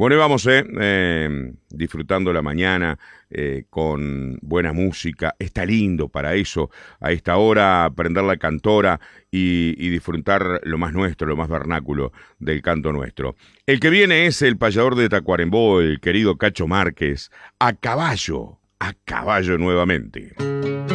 Bueno, y vamos, disfrutando la mañana con buena música. Está lindo para eso, a esta hora, prender la cantora y disfrutar lo más nuestro, lo más vernáculo del canto nuestro. El que viene es el payador de Tacuarembó, el querido Cacho Márquez, a caballo nuevamente.